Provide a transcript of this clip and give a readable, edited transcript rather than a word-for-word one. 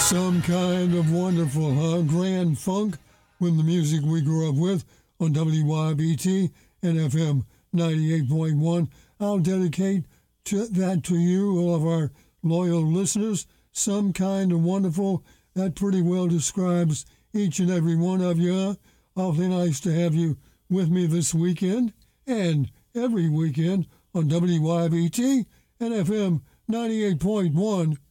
Some kind of wonderful, huh? Grand funk with the music we grew up with on WYBT and FM 98.1. I'll dedicate that to you, all of our loyal listeners. Some kind of wonderful, that pretty well describes each and every one of you. Awfully nice to have you with me this weekend and every weekend on WYBT and FM 98.1